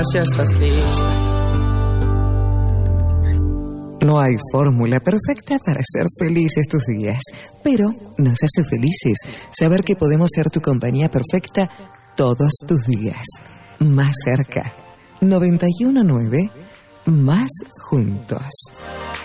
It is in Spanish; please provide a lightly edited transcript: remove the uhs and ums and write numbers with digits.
Ya estás lista. No hay fórmula perfecta para ser feliz estos días, pero nos hace felices saber que podemos ser tu compañía perfecta todos tus días. Más cerca. 91.9, más juntos.